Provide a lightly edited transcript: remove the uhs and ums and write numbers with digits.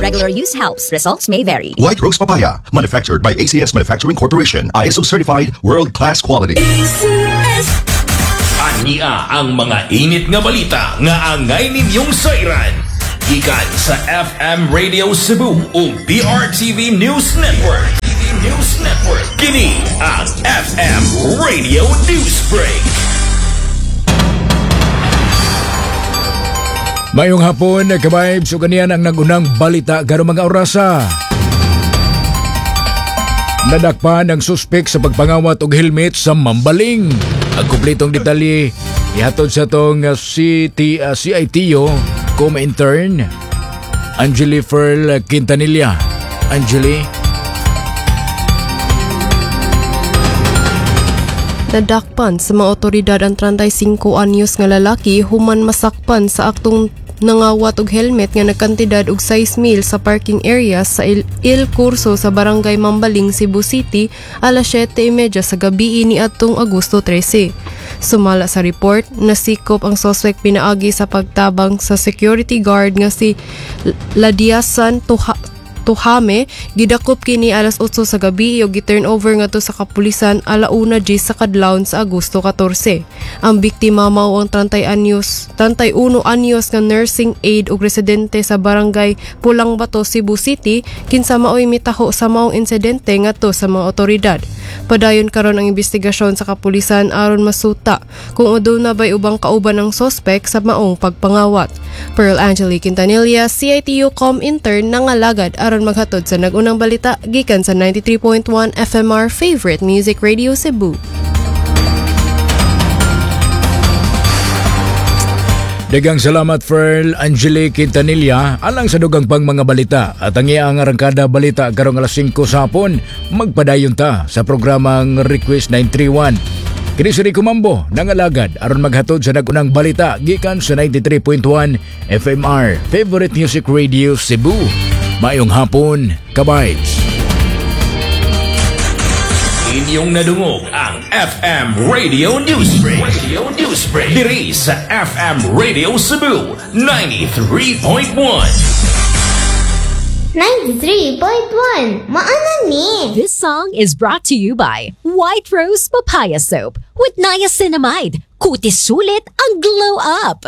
regular use helps. Results may vary. White Rose Papaya, manufactured by ACS Manufacturing Corporation. ISO certified, world-class quality. Ania ang mga init nga balita nga angay ninyong sayran. Gikan sa FM Radio Cebu o BRTV News Network. Kini ang FM Radio Newsbreak. Mayong hapon, kabayb, so ganyan ang nagunang balita garo mga orasa. Nadakpan ang suspek sa pagpangawat og helmet sa Mambaling. Ang kumpletong detalye ihatod sa tong CITO Com-Intern Angeli Ferl Quintanilla. Angeli. Nadakpan sa mga otoridad ang 35 anyos nga lalaki human masakpan sa aktong nangawat og helmet nga nagkantidad og 6,000 sa parking area sa Il Curso sa Barangay Mambaling, Cebu City alas 7:30 sa gabi ni atong Agosto 13. Sumala sa report, nasikop ang suspect pinaagi sa pagtabang sa security guard nga si Ladiasan Tuhame. Gidakop kini alas 8 sa gabi o gi-turn over nga to sa kapulisan alauna sa kadlawon sa Agosto 14. Ang biktima mao ang 31 anyos nga nursing aide ug residente sa Barangay Pulang Bato, Cebu City kinsa maoy mitaho sa maong insidente ngadto sa mga otoridad. Padayon karon ang investigasyon sa kapulisan aron masuta kung aduna bay ubang kauban ang suspect sa maong pagpangawat. Pearl Angeli Quintanilla, CITU Com-Intern nangalagad aron maghatod sa nagunang balita gikan sa 93.1 FMR Favorite Music Radio Cebu. Dagang salamat Pearl Angeli Quintanilla alang sa dugang pang mga balita at ang iyang arangkada balita karong alas 5 sa hapon magpadayon ta sa programang Request 931. Kini si Rico Mambo nangalagad aron maghatod sa nagunang balita gikan sa 93.1 FMR Favorite Music Radio Cebu. Mayong hapon, kabays. Inyong nadungog ang FM Radio Newsbreak. Diri sa FM Radio Cebu 93.1. 93.1. Maanan ni. This song is brought to you by White Rose Papaya Soap with niacinamide. Kutis sulit ang glow up.